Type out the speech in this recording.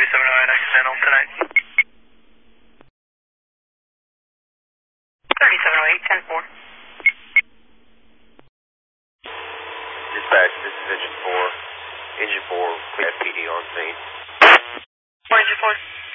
3708, accidental tonight. 3708, 10-4. Dispatch, this is Engine 4. Engine 4, clear FPD on scene. Engine 4.